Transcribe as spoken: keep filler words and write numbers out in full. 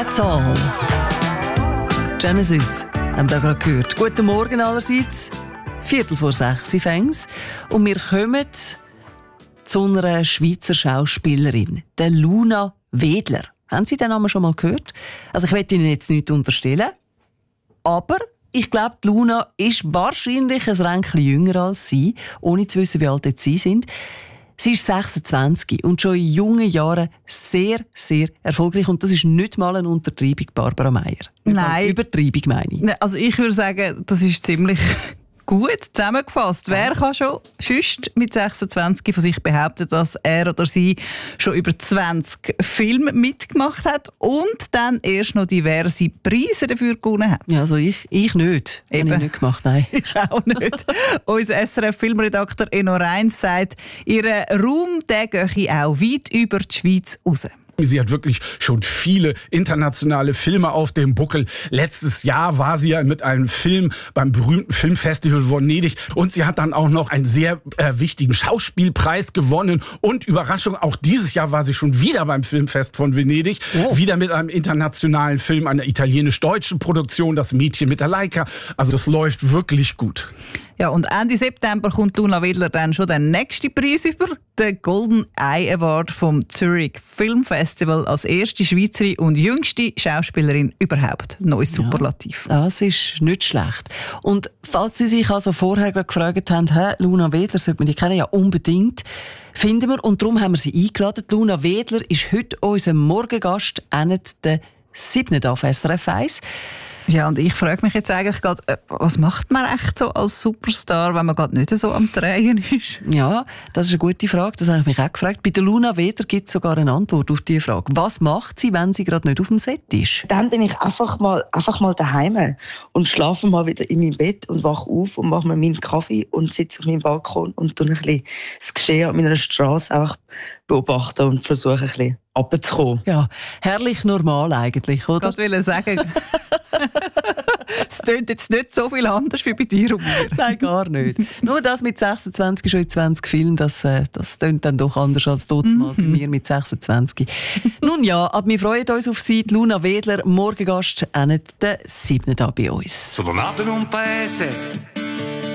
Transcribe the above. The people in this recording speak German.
That's all. Genesis, haben wir gerade gehört. Guten Morgen allerseits. Viertel vor sechs fängt und wir kommen zu einer Schweizer Schauspielerin, der Luna Wedler. Haben Sie den Namen schon mal gehört? Also ich will Ihnen jetzt nichts unterstellen, aber ich glaube, Luna ist wahrscheinlich ein Ränkchen jünger als Sie, ohne zu wissen, wie alt Sie sind. Sie ist sechsundzwanzig und schon in jungen Jahren sehr, sehr erfolgreich. Und das ist nicht mal eine Untertreibung, Barbara Meier. Nein. Übertreibung meine ich. Also ich würde sagen, das ist ziemlich gut zusammengefasst. Wer kann schon sonst mit sechsundzwanzig von sich behaupten, dass er oder sie schon über zwanzig Filme mitgemacht hat und dann erst noch diverse Preise dafür gewonnen hat? Ja, also ich, ich nicht. Eben. Habe ich nicht gemacht, nein. Ich auch nicht. Unser S R F-Filmredakteur Enno Reins sagt, ihr Ruhm der gehe auch weit über die Schweiz raus. Sie hat wirklich schon viele internationale Filme auf dem Buckel. Letztes Jahr war sie ja mit einem Film beim berühmten Filmfestival Venedig und sie hat dann auch noch einen sehr äh, wichtigen Schauspielpreis gewonnen und Überraschung, auch dieses Jahr war sie schon wieder beim Filmfest von Venedig, oh. wieder mit einem internationalen Film, einer italienisch-deutschen Produktion, Das Mädchen mit der Leica. Also das läuft wirklich gut. Ja, und Ende September kommt Luna Wedler dann schon den nächsten Preis über, den Golden Eye Award vom Zurich Film Festival als erste Schweizerin und jüngste Schauspielerin überhaupt. Neues Superlativ. Ja, das ist nicht schlecht. Und falls Sie sich also vorher gefragt haben, hey, Luna Wedler, sollte man die kennen? Ja, unbedingt. Finden wir, und darum haben wir sie eingeladen. Luna Wedler ist heute unser Morgengast, endet der siebten auf S R F eins. Ja, und ich frage mich jetzt eigentlich gerade, was macht man echt so als Superstar, wenn man gerade nicht so am Drehen ist? Ja, das ist eine gute Frage, das habe ich mich auch gefragt. Bei der Luna Wedler gibt es sogar eine Antwort auf diese Frage. Was macht sie, wenn sie gerade nicht auf dem Set ist? Dann bin ich einfach mal, einfach mal daheim und schlafe mal wieder in meinem Bett und wache auf und mache mir meinen Kaffee und sitze auf meinem Balkon und tue ein bisschen das Geschehen an meiner Straße auch beobachten und versuche ein bisschen runterzukommen. Ja, herrlich normal eigentlich, oder? Ich wollte sagen, es klingt jetzt nicht so viel anders wie bei dir und mir. Nein, gar nicht. Nur das mit sechsundzwanzig, schon in zwanzig Filmen, das, äh, das klingt dann doch anders als dort mal bei mir mit sechsundzwanzig. Nun ja, aber wir freuen uns auf Sie, Luna Wedler, Morgengast, endet der siebten bei uns. Sono nato in un paese